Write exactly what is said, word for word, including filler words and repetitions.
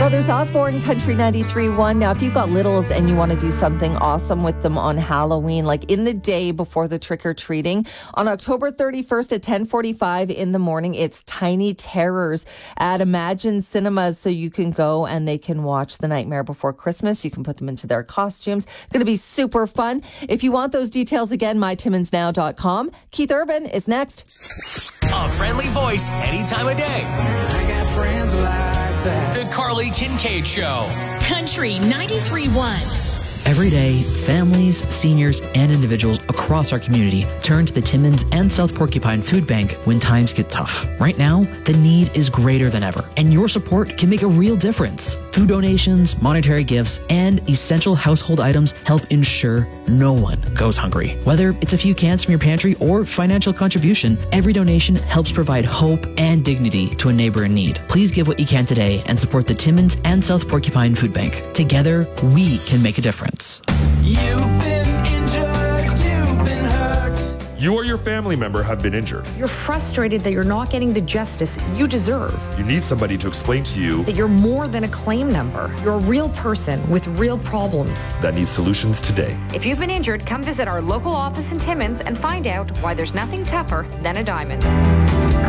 Brothers Osborne, Country ninety-three point one. Now, if you've got littles and you want to do something awesome with them on Halloween, like in the day before the trick-or-treating, on October thirty-first at ten forty-five in the morning, it's Tiny Terrors at Imagine Cinemas. So you can go and they can watch The Nightmare Before Christmas. You can put them into their costumes. Going to be super fun. If you want those details, again, my timmins now dot com. Keith Urban is next. A friendly voice any time of day. I got friends like that. The Carly Kincaid Show. Country ninety-three point one. Every day, families, seniors, and individuals across our community turn to the Timmins and South Porcupine Food Bank when times get tough. Right now, the need is greater than ever, and your support can make a real difference. Food donations, monetary gifts, and essential household items help ensure no one goes hungry. Whether it's a few cans from your pantry or financial contribution, every donation helps provide hope and dignity to a neighbor in need. Please give what you can today and support the Timmins and South Porcupine Food Bank. Together, we can make a difference. You've been injured, you've been hurt. You or your family member have been injured. You're frustrated that you're not getting the justice you deserve. You need somebody to explain to you That you're more than a claim number. You're a real person with real problems. that needs solutions today. If you've been injured, come visit our local office in Timmins and find out why there's nothing tougher than a diamond.